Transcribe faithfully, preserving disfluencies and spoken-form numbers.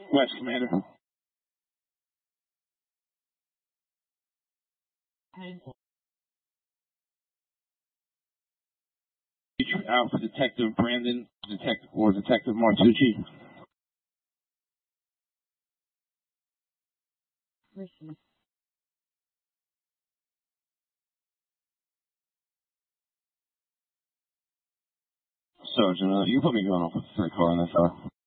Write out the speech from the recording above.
West, Commander. Out for Detective Brandon, Detective or Detective Martucci. Sergeant, uh, you put me going off with the third car on this car.